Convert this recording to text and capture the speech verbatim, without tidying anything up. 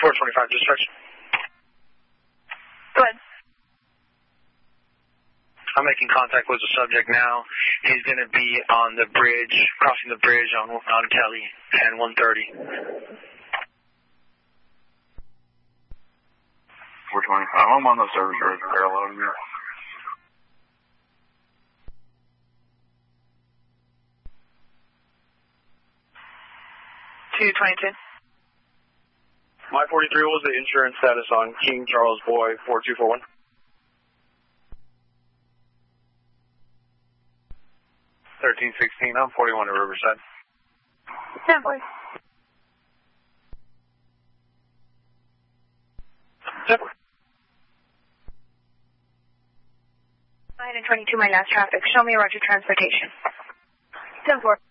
four twenty-five, discharge. Go ahead. I'm making contact with the subject now. He's going to be on the bridge, crossing the bridge on on Kelly and one thirty. four twenty-five. I'm on the service road parallel to you. two twenty-two. My forty-three, what was the insurance status on King Charles Boy four two four one? thirteen sixteen, I'm forty-one to Riverside. ten boy. ten boy. nine and twenty-two, my last traffic. Show me Roger transportation. ten four.